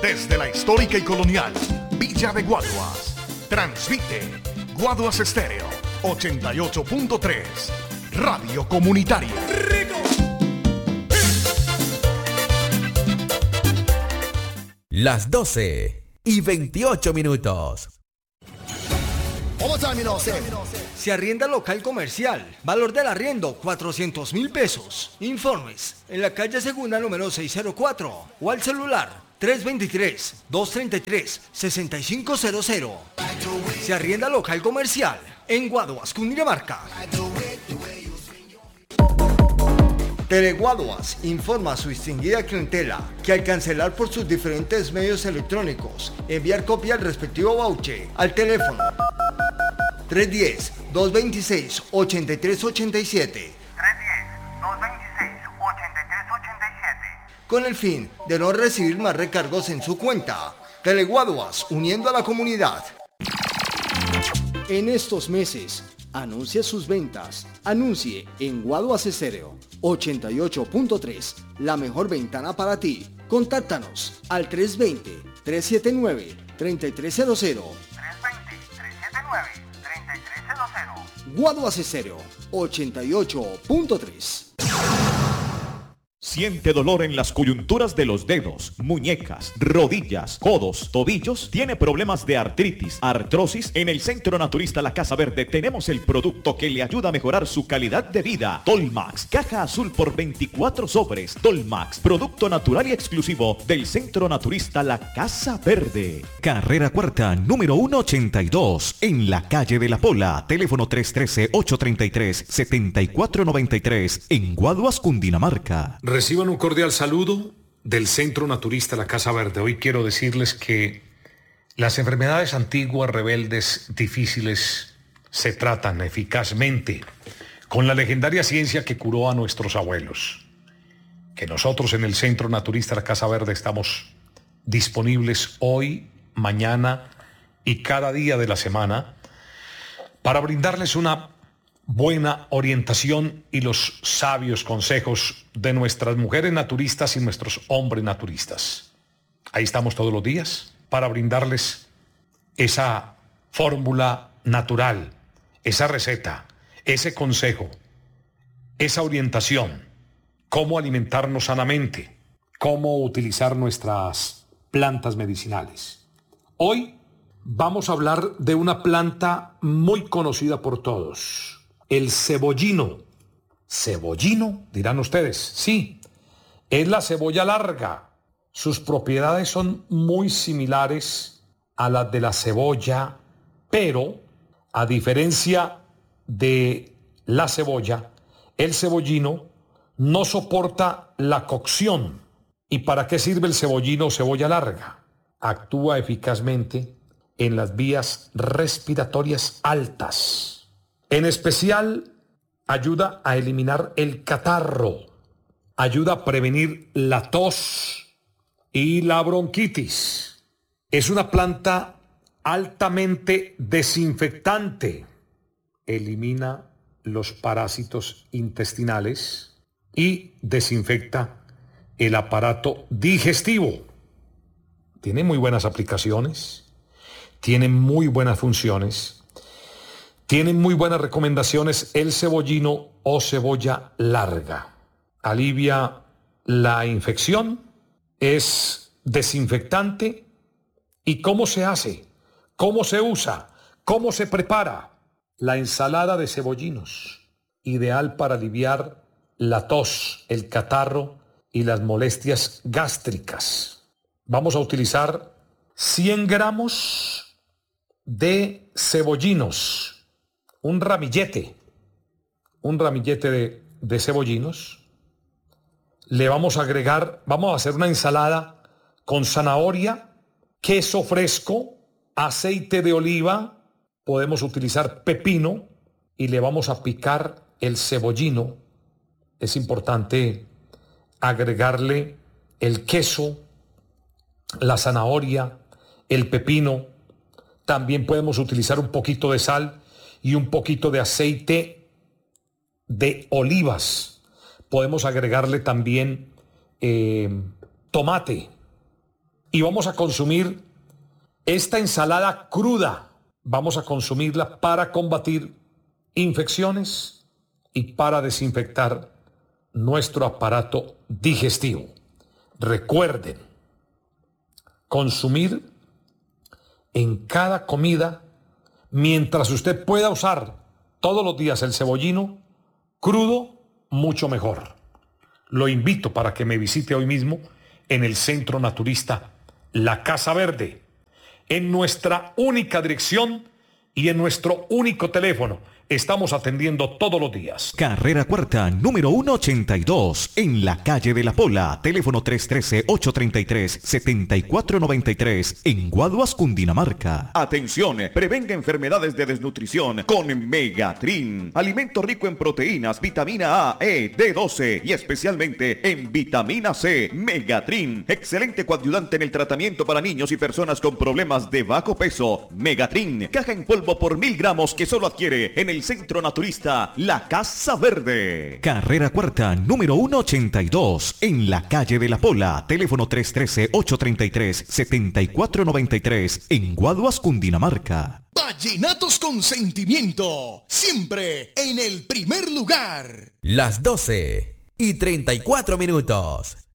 Desde la histórica y colonial Villa de Guaduas, transmite Guaduas Estéreo 88.3, radio comunitaria. Las 12:28. Se arrienda local comercial. Valor del arriendo, 400,000 pesos. Informes en la calle Segunda número 604 o al celular 323-233-6500. Se arrienda local comercial en Guaduas, Cundinamarca. Teleguaduas informa a su distinguida clientela que al cancelar por sus diferentes medios electrónicos, enviar copia al respectivo voucher al teléfono 310-226-8387. Con el fin de no recibir más recargos en su cuenta. Teleguaduas, uniendo a la comunidad. En estos meses, anuncia sus ventas. Anuncie en Guaduas Estéreo 88.3, la mejor ventana para ti. Contáctanos al 320-379-3300. Guaduas Estéreo 88.3. ¿Siente dolor en las coyunturas de los dedos, muñecas, rodillas, codos, tobillos? ¿Tiene problemas de artritis, artrosis? En el Centro Naturista La Casa Verde tenemos el producto que le ayuda a mejorar su calidad de vida. Tolmax, caja azul por 24 sobres. Tolmax, producto natural y exclusivo del Centro Naturista La Casa Verde. Carrera Cuarta, número 182, en la calle de la Pola. Teléfono 313-833-7493, en Guaduas, Cundinamarca. Reciban un cordial saludo del Centro Naturista La Casa Verde. Hoy quiero decirles que las enfermedades antiguas, rebeldes, difíciles, se tratan eficazmente con la legendaria ciencia que curó a nuestros abuelos. Que nosotros en el Centro Naturista La Casa Verde estamos disponibles hoy, mañana y cada día de la semana para brindarles una buena orientación y los sabios consejos de nuestras mujeres naturistas y nuestros hombres naturistas. Ahí estamos todos los días para brindarles esa fórmula natural, esa receta, ese consejo, esa orientación, cómo alimentarnos sanamente, cómo utilizar nuestras plantas medicinales. Hoy vamos a hablar de una planta muy conocida por todos. El cebollino. ¿Cebollino? Dirán ustedes. Sí, es la cebolla larga. Sus propiedades son muy similares a las de la cebolla, pero a diferencia de la cebolla, el cebollino no soporta la cocción. ¿Y para qué sirve el cebollino o cebolla larga? Actúa eficazmente en las vías respiratorias altas. En especial, ayuda a eliminar el catarro, ayuda a prevenir la tos y la bronquitis. Es una planta altamente desinfectante. Elimina los parásitos intestinales y desinfecta el aparato digestivo. Tiene muy buenas aplicaciones, tiene muy buenas funciones. Tienen muy buenas recomendaciones el cebollino o cebolla larga. Alivia la infección, es desinfectante. ¿Y cómo se hace? ¿Cómo se usa? ¿Cómo se prepara? La ensalada de cebollinos, ideal para aliviar la tos, el catarro y las molestias gástricas. Vamos a utilizar 100 gramos de cebollinos. Un ramillete de cebollinos. Le vamos a agregar, vamos a hacer una ensalada con zanahoria, queso fresco, aceite de oliva, podemos utilizar pepino y le vamos a picar el cebollino. Es importante agregarle el queso, la zanahoria, el pepino. También podemos utilizar un poquito de sal y un poquito de aceite de olivas. Podemos agregarle también tomate. y vamos a consumir esta ensalada cruda. Vamos a consumirla para combatir infecciones y para desinfectar nuestro aparato digestivo. Recuerden, consumir en cada comida, mientras usted pueda usar todos los días el cebollino crudo, mucho mejor. Lo invito para que me visite hoy mismo en el Centro Naturista La Casa Verde, en nuestra única dirección y en nuestro único teléfono. Estamos atendiendo todos los días. Carrera Cuarta, número 182, en la calle de la Pola. Teléfono 313-833-7493, en Guaduas, Cundinamarca. Atención, prevenga enfermedades de desnutrición con Megatrin. Alimento rico en proteínas, vitamina A, E, D12 y especialmente en vitamina C. Megatrin, excelente coadyuvante en el tratamiento para niños y personas con problemas de bajo peso. Megatrin, caja en polvo por 1000 gramos que solo adquiere en el Centro Naturista La Casa Verde. Carrera Cuarta, número 182, en la calle de la Pola. Teléfono 313-833-7493, en Guaduas, Cundinamarca. Vallenatos con sentimiento, siempre en el primer lugar. Las 12:34.